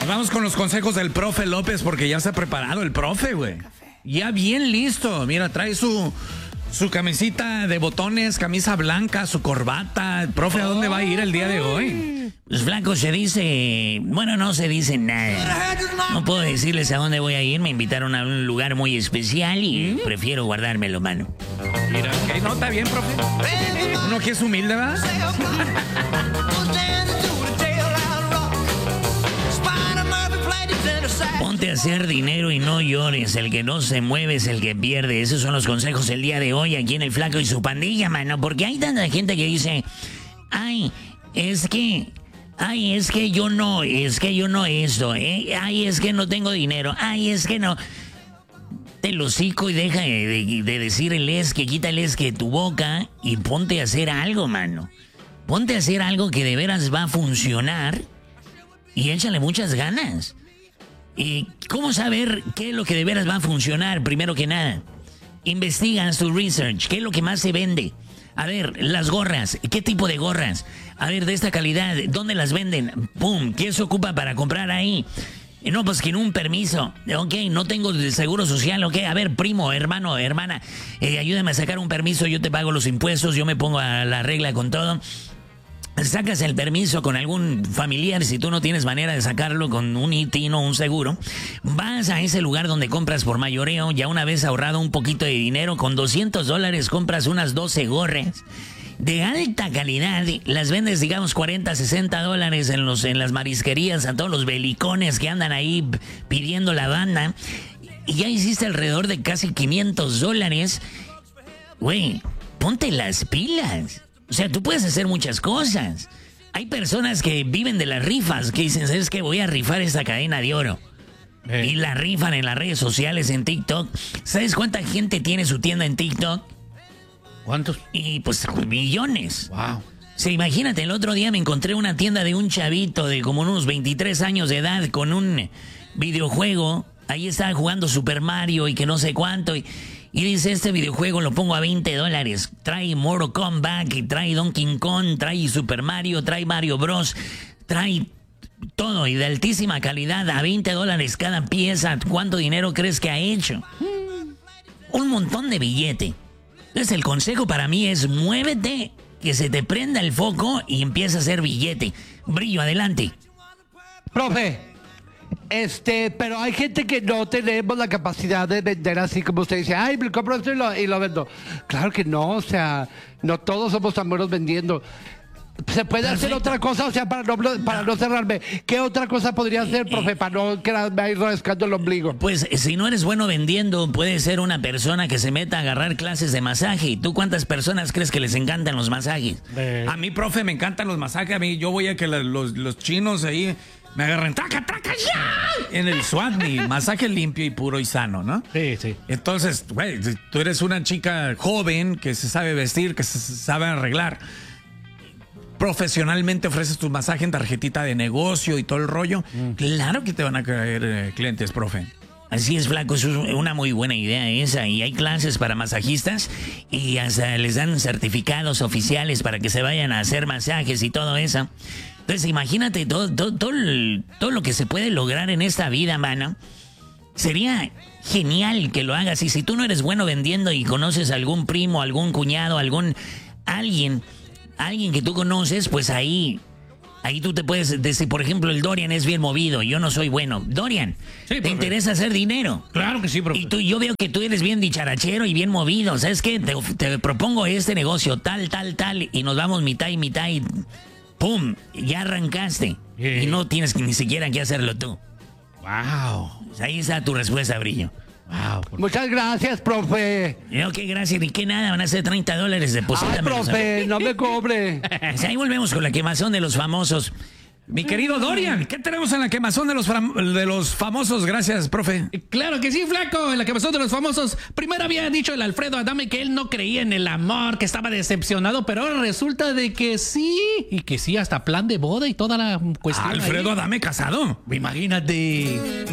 vamos con los consejos del profe López porque ya se ha preparado el profe, güey. Ya bien listo. Mira, trae su camisita de botones, camisa blanca, su corbata. Profe, ¿a dónde va a ir el día de hoy? Pues flaco, se dice... Bueno, no se dice nada. No puedo decirles a dónde voy a ir. Me invitaron a un lugar muy especial y prefiero guardármelo, mano. Mira, ok, no, está bien, profe. Uno que es humilde, ¿verdad? Ponte a hacer dinero y no llores. El que no se mueve es el que pierde. Esos son los consejos del día de hoy aquí en El Flaco y su pandilla, mano. Porque hay tanta gente que dice... Ay, es que yo no esto. Ay, es que no tengo dinero. Ay, es que no... Te lo hocico y deja de decir el es que, quita el es que de tu boca y ponte a hacer algo, mano. Ponte a hacer algo que de veras va a funcionar y échale muchas ganas. ¿Y cómo saber qué es lo que de veras va a funcionar? Primero que nada, investiga, haz tu research. ¿Qué es lo que más se vende? A ver, las gorras. ¿Qué tipo de gorras? A ver, de esta calidad. ¿Dónde las venden? ¡Pum! ¿Qué se ocupa para comprar ahí? No, pues que un permiso. Ok, no tengo seguro social. Ok, a ver, primo, hermano, hermana, ayúdame a sacar un permiso. Yo te pago los impuestos. Yo me pongo a la regla con todo. Sacas el permiso con algún familiar. Si tú no tienes manera de sacarlo con un ITIN o un seguro, vas a ese lugar donde compras por mayoreo. Ya una vez ahorrado un poquito de dinero, con $200 compras unas 12 gorras de alta calidad. Las vendes, digamos, $40, $60 en las marisquerías a todos los belicones que andan ahí pidiendo la banda. Y ya hiciste alrededor de casi $500. Güey, ponte las pilas. O sea, tú puedes hacer muchas cosas. Hay personas que viven de las rifas, que dicen, ¿sabes qué? Voy a rifar esta cadena de oro. Y la rifan en las redes sociales, en TikTok. ¿Sabes cuánta gente tiene su tienda en TikTok? ¿Cuántos? Y pues millones. Wow. Sí, imagínate, el otro día me encontré una tienda de un chavito de como unos 23 años de edad con un videojuego. Ahí estaba jugando Super Mario y que no sé cuánto. Y dice, este videojuego lo pongo a $20. Trae Mortal Kombat, trae Donkey Kong, trae Super Mario, trae Mario Bros. Trae todo y de altísima calidad a $20 cada pieza. ¿Cuánto dinero crees que ha hecho? Un montón de billete. Entonces el consejo para mí es muévete, que se te prenda el foco y empieza a hacer billete. Brillo, adelante. Profe, pero hay gente que no tenemos la capacidad de vender así como usted dice, ay, me compro esto y lo vendo. Claro que no, o sea, no todos somos tan buenos vendiendo. ¿Se puede hacer otra cosa? O sea, para no cerrarme, ¿qué otra cosa podría hacer, profe, para no quedarme ahí rascando el ombligo? Pues si no eres bueno vendiendo, puedes ser una persona que se meta a agarrar clases de masaje. ¿Tú cuántas personas crees que les encantan los masajes? A mí, profe, me encantan los masajes. A mí, yo voy a que los chinos ahí me agarren taca, taca, ya. En el Swatney, masaje limpio y puro y sano, ¿no? Sí, sí. Entonces, güey, tú eres una chica joven que se sabe vestir, que se sabe arreglar. Profesionalmente ofreces tu masaje en tarjetita de negocio y todo el rollo. Claro que te van a caer clientes, profe. Así es, flaco, es una muy buena idea esa. Y hay clases para masajistas y hasta les dan certificados oficiales para que se vayan a hacer masajes y todo eso. Entonces imagínate todo lo que se puede lograr en esta vida, mano. Sería genial que lo hagas. Y si tú no eres bueno vendiendo y conoces a algún primo, algún cuñado, alguien que tú conoces, pues ahí tú te puedes decir, por ejemplo, el Dorian es bien movido, yo no soy bueno. Dorian, sí, ¿te interesa hacer dinero? Claro que sí, profe. Y yo veo que tú eres bien dicharachero y bien movido. ¿Sabes qué? Te propongo este negocio, tal, y nos vamos mitad y mitad y ¡pum! Ya arrancaste. Y no tienes ni siquiera que hacerlo tú. Wow. Pues ahí está tu respuesta, Brillo. Wow. Muchas gracias, profe. No, qué gracias, ni qué nada, van a ser $30. Deposítamelos. Ay, profe, no me cobre. Pues ahí volvemos con la quemazón de los famosos. Mi querido Dorian, ¿qué tenemos en la quemazón de los famosos? Gracias, profe. Claro que sí, flaco. En la quemazón de los famosos, primero había dicho el Alfredo Adame que él no creía en el amor, que estaba decepcionado, pero ahora resulta de que sí. Y que sí, hasta plan de boda y toda la cuestión. Alfredo Adame casado. Imagínate.